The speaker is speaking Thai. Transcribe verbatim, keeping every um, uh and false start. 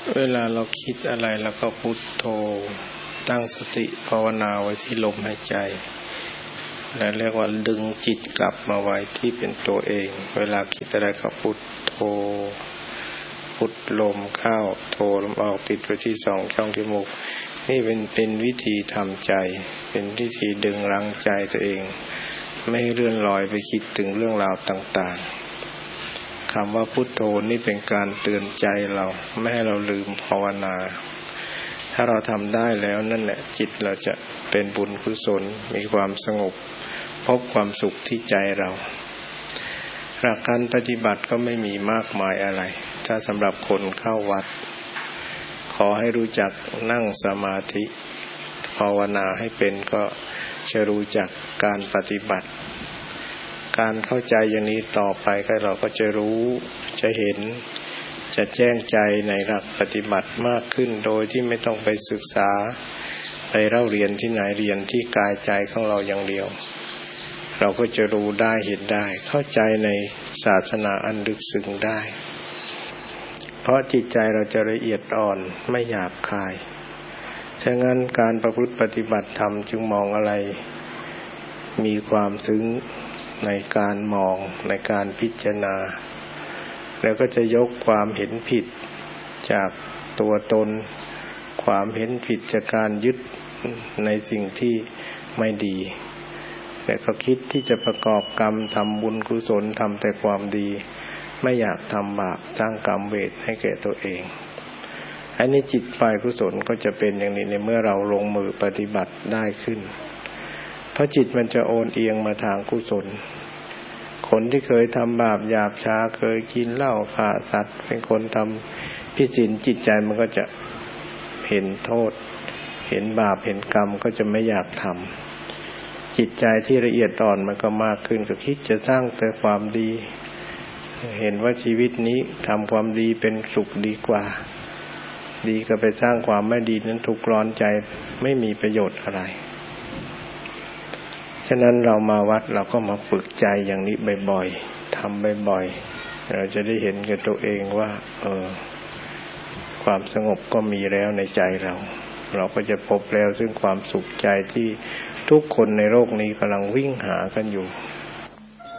เวลาเราคิดอะไรแล้วก็พุทโธตั้งสติภาวนาไว้ที่ลมหายใจและเรียกว่าดึงจิตกลับมาไว้ที่เป็นตัวเองเวลาคิดอะไรก็พุทโธพุทลมเข้าโธลมออกติดไว้ที่สองช่องจมูกนี่เป็นเป็นวิธีทำใจเป็นวิธีดึงรั้งใจตัวเองไม่ให้เลื่อนลอยไปคิดถึงเรื่องราวต่างๆคำว่าพุทโธนี่เป็นการเตือนใจเราไม่ให้เราลืมภาวนาถ้าเราทำได้แล้วนั่นแหละจิตเราจะเป็นบุญกุศลมีความสงบพบความสุขที่ใจเราหลักการปฏิบัติก็ไม่มีมากมายอะไรถ้าสำหรับคนเข้าวัดขอให้รู้จักนั่งสมาธิภาวนาให้เป็นก็จะรู้จักการปฏิบัติการเข้าใจอย่างนี้ต่อไปก็เราก็จะรู้จะเห็นจะแจ้งใจในหลักปฏิบัติมากขึ้นโดยที่ไม่ต้องไปศึกษาไปเล่าเรียนที่ไหนเรียนที่กายใจของเราอย่างเดียวเราก็จะรู้ได้เห็นได้เข้าใจในศาสนาอันลึกซึ้งได้เพราะจิตใจเราจะละเอียดอ่อนไม่หยาบคายฉะนั้นการประพฤติปฏิบัติธรรมจึงมองอะไรมีความซึ้งในการมองในการพิจารณาแล้วก็จะยกความเห็นผิดจากตัวตนความเห็นผิดจากการยึดในสิ่งที่ไม่ดีแล้วก็คิดที่จะประกอบกรรมทำบุญกุศลทำแต่ความดีไม่อยากทำบาปสร้างกรรมเวรให้แก่ตัวเองอันนี้จิตฝ่ายกุศลก็จะเป็นอย่างนี้ในเมื่อเราลงมือปฏิบัติได้ขึ้นเพราะจิตมันจะโอนเอียงมาทางกุศลคนที่เคยทำบาปหยาบช้าเคยกินเหล้าฆ่าสัตว์เป็นคนทำผิดศีลจิตใจมันก็จะเห็นโทษเห็นบาปเห็นกรรมก็จะไม่อยากทำจิตใจที่ละเอียดอ่อนมันก็มากขึ้นก็คิดจะสร้างแต่ความดีเห็นว่าชีวิตนี้ทำความดีเป็นสุขดีกว่าดีก็ไปสร้างความไม่ดีนั้นทุกข์ร้อนใจไม่มีประโยชน์อะไรฉะนั้นเรามาวัดเราก็มาฝึกใจอย่างนี้บ่อยๆทำบ่อยๆเราจะได้เห็นกับตัวเองว่าเออความสงบก็มีแล้วในใจเราเราก็จะพบแล้วซึ่งความสุขใจที่ทุกคนในโลกนี้กำลังวิ่งหากันอยู่